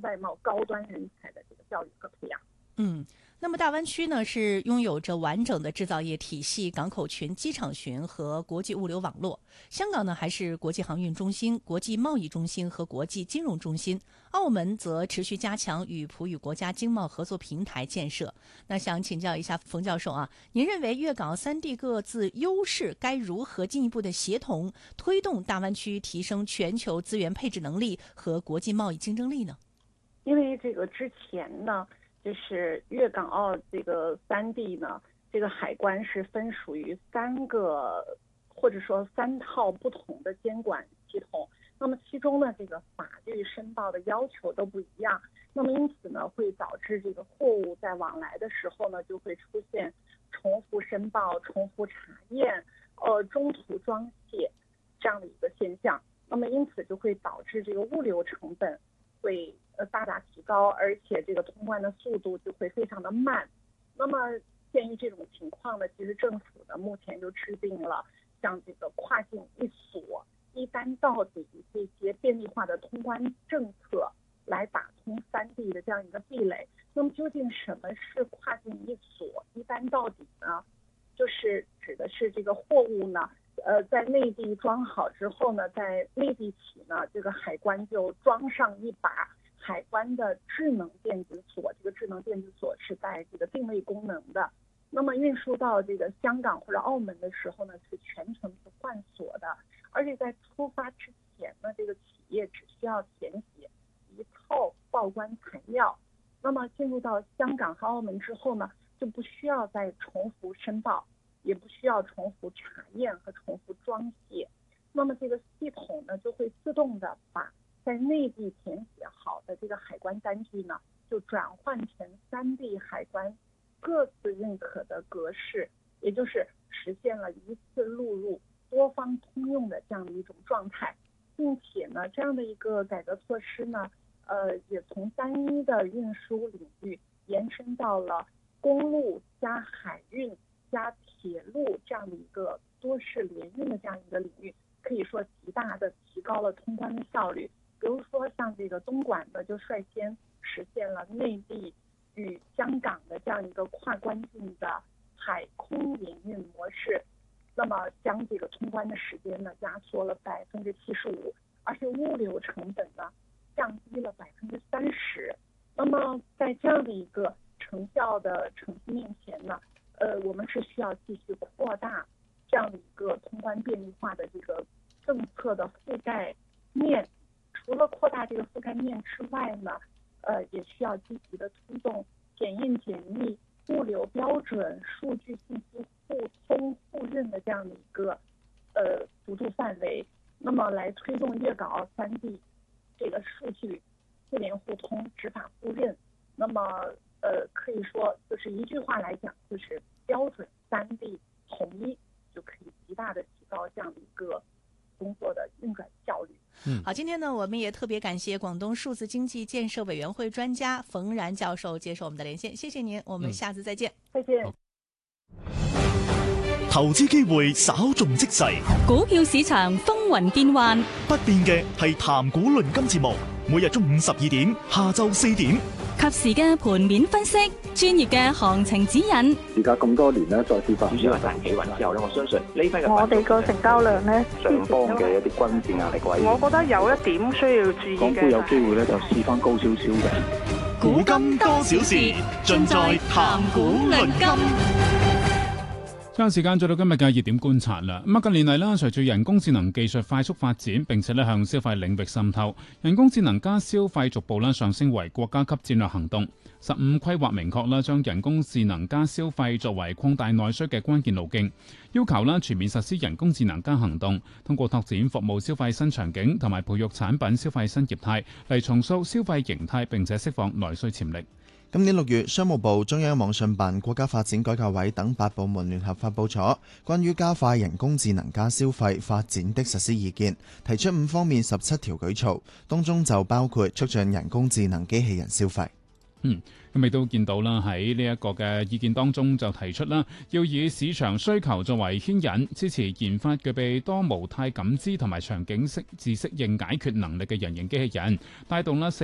外贸高端人才的这个教育和培养。 那么大湾区呢是拥有着完整的制造业体系、港口群、机场群和国际物流网络。香港呢还是国际航运中心、国际贸易中心和国际金融中心。澳门则持续加强与葡语国家经贸合作平台建设。那想请教一下冯教授啊，您认为粤港三地各自优势该如何进一步的协同，推动大湾区提升全球资源配置能力和国际贸易竞争力呢？ 因为这个之前呢，就是粤港澳这个三地呢，这个海关是分属于3个或者说3套不同的监管系统。那么其中呢，这个法律申报的要求都不一样。那么因此呢，会导致这个货物在往来的时候呢，就会出现重复申报、重复查验、中途装卸这样的一个现象。那么因此就会导致这个物流成本会大大提高，而且这个通关的速度就会非常的慢。那么鉴于这种情况呢，其实政府呢目前就制定了像这个跨境一锁、一单到底这些便利化的通关政策，来打通三地的这样一个壁垒。那么究竟什么是跨境一锁、一单到底呢？就是指的是这个货物呢，在内地装好之后呢，在内地起呢，这个海关就装上一把海关的智能电子锁，这个智能电子锁是带这个定位功能的。那么运输到这个香港或者澳门的时候呢，是全程不换锁的，而且在出发之前呢，这个企业只需要填写一套报关材料。那么进入到香港和澳门之后呢，就不需要再重复申报，也不需要重复查验和重复装卸。那么这个系统呢，就会自动的把在内地填写好的这个海关单据呢，就转换成三地海关各自认可的格式，也就是实现了一次录入、多方通用的这样的一种状态。并且呢，这样的一个改革措施呢，也从单一的运输领域延伸到了公路加海运加铁路这样的一个多式联运的这样一个领域，可以说极大的提高了通关的效率。比如说像这个东莞呢，就率先实现了内地与香港的这样一个跨关境的海空联运模式，那么将这个通关的时间呢压缩了75%，而且物流成本呢降低了30%。那么在这样的一个成效的成绩面前呢，我们是需要继续扩大这样的一个通关便利化的这个政策的覆盖面。除了扩大这个覆盖面之外呢，也需要积极的推动检验检疫、物流标准、数据信息互通互认的这样的一个幅度范围，那么来推动粤港澳三地这个数据互联互通、执法互认。那么可以说就是一句话来讲，就是标准三地统一，就可以极大的提高这样的一个工作的运转效率。 好，今天呢，我们也特别感谢广东数字经济建设委员会专家冯然教授接受我们的连线，谢谢您，我们下次再见。 再见。 投資機會稍縱即逝， 股票市場風雲變幻， 不變嘅係談股論金節目，每日中午12點，下晝4點， 及時嘅盤面分析，專業嘅行情指引。 而家咁多年咧，再次發展一段企穩之後咧，我相信呢批嘅我哋個成交量咧， 上方嘅一啲均線壓力位， 我覺得有一點需要注意嘅。 港股有機會咧就試翻高少少嘅。 古今多少事，盡在談股論金。 將時間做到今日嘅熱點觀察啦。咁近年嚟啦，隨住人工智能技術快速發展，並且咧向消費領域滲透，人工智能加消費逐步上升為國家級戰略行動。15規劃明確啦，將人工智能加消費作為擴大內需嘅關鍵路徑，要求全面實施人工智能加行動，通過拓展服務消費新場景同埋培育產品消費新業態，嚟重塑消費形態並且釋放內需潛力。 今年6月，商務部、中央網信辦、國家發展改革委等8部門聯合發布咗關於加快人工智能加消費發展的實施意見，提出5方面17條舉措，當中就包括促進人工智能機器人消費。 咁亦都見到啦，喺呢一個嘅意見當中就提出啦，要以市場需求作為牽引，支持研發具備多模態感知同埋場景識自適應解決能力嘅人形機器人，帶動啦